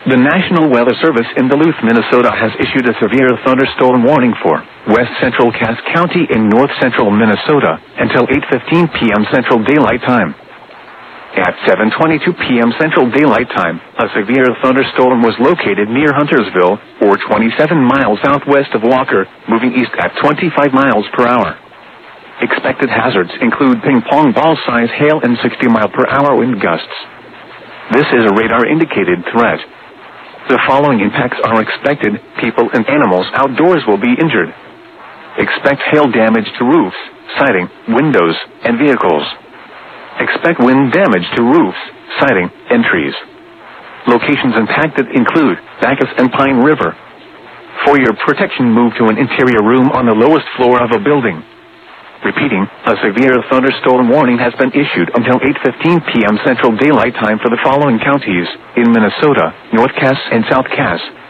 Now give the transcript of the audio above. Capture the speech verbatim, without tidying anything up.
The National Weather Service in Duluth, Minnesota has issued a severe thunderstorm warning for west central Cass County in north central Minnesota until eight fifteen p m Central Daylight Time. At seven twenty-two p m Central Daylight Time, a severe thunderstorm was located near Huntersville, or twenty-seven miles southwest of Walker, moving east at twenty-five miles per hour. Expected hazards include ping-pong ball-size hail and sixty mile per hour wind gusts. This is a radar-indicated threat. The following impacts are expected: people and animals outdoors will be injured. Expect hail damage to roofs, siding, windows, and vehicles. Expect wind damage to roofs, siding, and trees. Locations impacted include Bacchus and Pine River. For your protection, move to an interior room on the lowest floor of a building. Repeating, a severe thunderstorm warning has been issued until eight fifteen p m Central Daylight Time for the following counties in Minnesota: North Cass and South Cass,